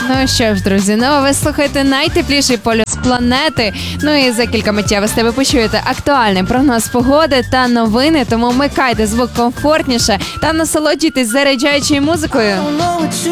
Ну що ж, друзі, ви слухаєте найтепліший полюс планети. Ну і за кілька миттєвостей ви почуєте актуальний прогноз погоди та новини, тому вмикайте звук комфортніше та насолоджуйтесь заряджаючою музикою.